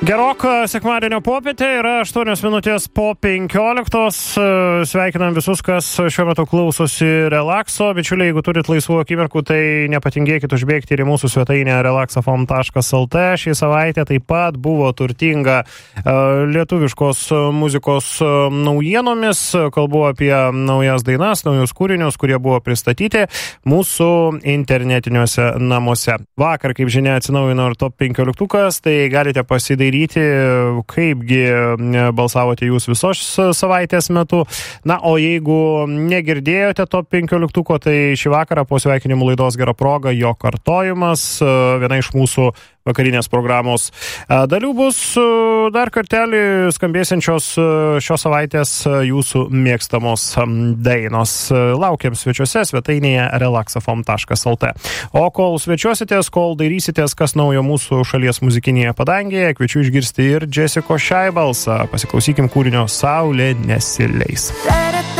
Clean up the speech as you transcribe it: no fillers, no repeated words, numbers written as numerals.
Geroka sekmadienio popietė yra 8 minutės po 15. Sveikinam visus, kas šiuo metu klausosi relakso. Bičiuliai, jeigu turit laisvų akimirkų, tai nepatingėkit užbėgti ir į mūsų svetainę relaxafm.lt. Šį savaitę taip pat buvo turtinga lietuviškos muzikos naujienomis. Kalbu apie naujas dainas, naujus kūrinius, kurie buvo pristatyti mūsų internetiniuose namuose. Vakar, kaip žinia, atsinaujino ir top 15, tai galite pasidaryti, kaipgi balsavote jūs visos savaitės metu. Na, o jeigu negirdėjote top 15, tai šį vakarą po sveikinimų laidos gera proga jo kartojimas, viena iš mūsų vakarinės programos dalių bus dar kartelį skambėsiančios šios savaitės jūsų mėgstamos dainos. Laukiam svečiuose svetainėje relaxafm.lt. O kol svečiuositės, kol dairysitės, kas naujo mūsų šalies muzikinėje padangėje, kviečiu išgirsti ir Jessica Shy balsą. Pasiklausykim kūrinio Saulė nesileis.